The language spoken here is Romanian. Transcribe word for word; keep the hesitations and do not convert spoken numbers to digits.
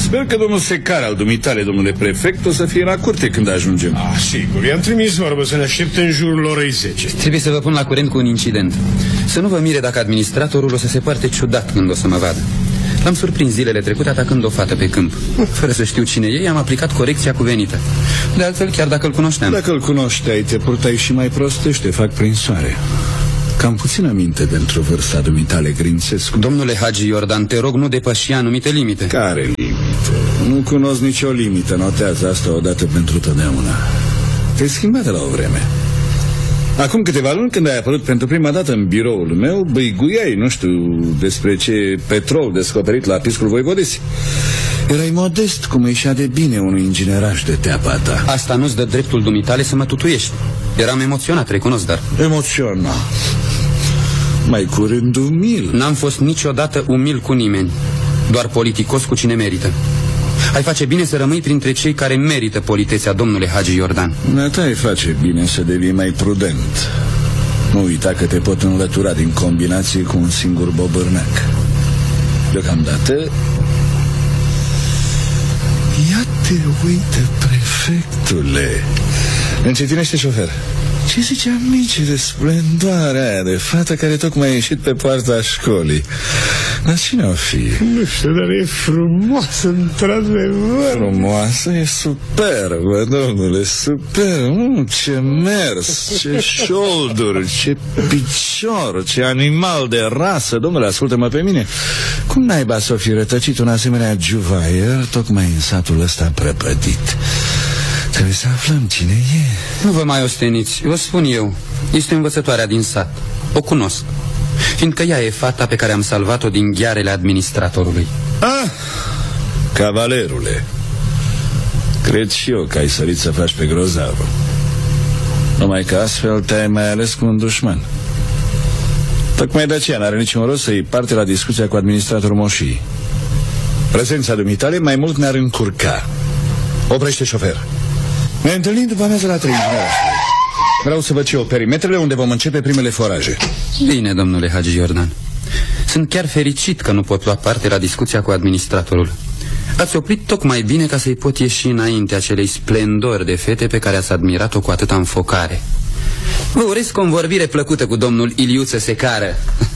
Sper că domnul Secar al dumitale, domnule prefect, o să fie la curte când ajungem. Ah, sigur, i-am trimis vorbă să ne aștepte în jurul orei zece. Trebuie să vă pun la curent cu un incident. Să nu vă mire dacă administratorul o să se poarte ciudat când o să mă vadă. L-am surprins zilele trecute atacând o fată pe câmp. Fără să știu cine e, am aplicat corecția cuvenită. De altfel, chiar dacă îl cunoșteam. Dacă îl cunoșteai, te purtai și mai prostește, fac prin soare. Cam puțină minte pentru vârsta dumitale, Grințescu. Domnule Hagi Iordan, te rog, nu depăși anumite limite. Care limite? Nu cunosc nicio limită, notează asta odată pentru totdeauna. Te-ai schimbat de la o vreme. Acum câteva luni, când ai apărut pentru prima dată în biroul meu, băiguiai, nu știu despre ce petrol descoperit la piscul Voivodesii. Erai modest, cum ieșea de bine unui ingineraș de teapa ta. Asta nu-ți dă dreptul dumitale să mă tutuiești. Eram emoționat, recunosc, dar... Emoționat? Mai curând umil. N-am fost niciodată umil cu nimeni, doar politicos cu cine merită. Ai face bine să rămâi printre cei care merită politețea, domnule Hagi Iordan. Nata ai face bine să devii mai prudent. Nu uita că te pot înlătura din combinație cu un singur bobârnac. Deocamdată... Ia te uită, prefectule. Încetinește, șofer. Ce zicea Mici de splendoarea aia de fată care tocmai a ieșit pe poarta școlii? Dar cine o fi? Nu știu, dar e frumoasă, într-adevăr. Frumoasă? E superbă, domnule, superbă. Mm, ce mers, ce șolduri, ce picior, ce animal de rasă. Domnule, ascultă-mă pe mine. Cum naiba să o fi rătăcit un asemenea juvaier tocmai în satul ăsta prăpădit? Trebuie să aflăm cine e. Nu vă mai osteniți, vă spun eu. Este învățătoarea din sat. O cunosc, fiindcă ea e fata pe care am salvat-o din ghearele administratorului. Ah, cavalerule, cred și eu că ai sărit să faci pe grozavă. Numai că astfel te-ai mai ales cu un dușman. Tocmai de aceea n-are niciun rost să iei parte la discuția cu administratorul moșii. Prezența dumitale mai mult ne-ar încurca. Oprește, șofer. Ne întâlnim după amiază la trei. Vreau să văd și eu perimetrele unde vom începe primele foraje. Bine, domnule Hagi Iordan. Sunt chiar fericit că nu pot lua parte la discuția cu administratorul. Ați oprit tocmai bine ca să-i pot ieși înainte acelei splendori de fete pe care ați admirat-o cu atâta înfocare. Vă urez convorbire plăcută cu domnul Iliuță Secară.